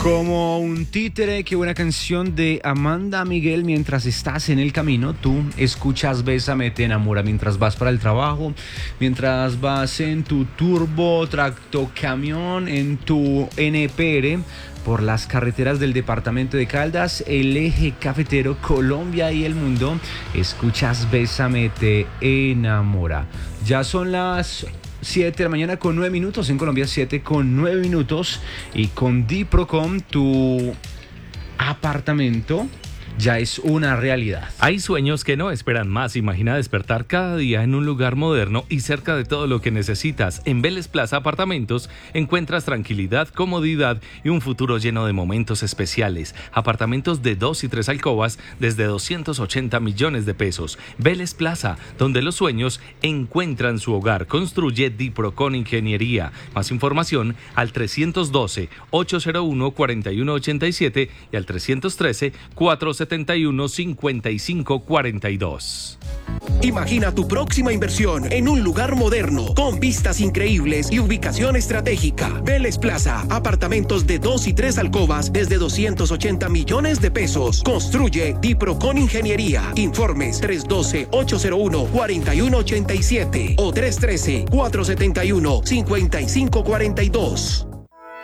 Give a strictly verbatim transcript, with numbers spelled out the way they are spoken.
Como un títere, qué buena canción de Amanda Miguel. Mientras estás en el camino, tú escuchas Bésame, te enamora. Mientras vas para el trabajo, mientras vas en tu turbo tractocamión, en tu N P R, por las carreteras del departamento de Caldas, el eje cafetero, Colombia y el mundo, escuchas Bésame, te enamora. Ya son las siete de la mañana con nueve minutos, en Colombia siete con nueve minutos, y con Diprocom tu apartamento ya es una realidad. Hay sueños que no esperan más. Imagina despertar cada día en un lugar moderno y cerca de todo lo que necesitas. En Vélez Plaza Apartamentos encuentras tranquilidad, comodidad y un futuro lleno de momentos especiales. Apartamentos de dos y tres alcobas desde doscientos ochenta millones de pesos. Vélez Plaza, donde los sueños encuentran su hogar. Construye Diprocom Ingeniería. Más información al trescientos doce, ochocientos uno, cuarenta y uno ochenta y siete y al trescientos trece, cuatrocientos setenta y uno, cincuenta y cinco cuarenta y dos. Imagina tu próxima inversión en un lugar moderno, con vistas increíbles y ubicación estratégica. Vélez Plaza, apartamentos de dos y tres alcobas desde doscientos ochenta millones de pesos. Construye Diprocom Ingeniería. Informes tres uno dos, ocho cero uno, cuatro uno ocho siete o tres uno tres, cuatro siete uno, cinco cinco cuatro dos.